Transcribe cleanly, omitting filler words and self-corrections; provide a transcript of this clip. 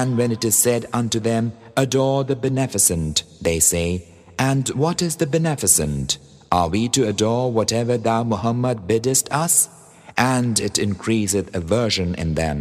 And when it is said unto them, Adore the Beneficent, they say, And what is the Beneficent? Are we to adore whatever thou Muhammad biddest us? And it increaseth aversion in them.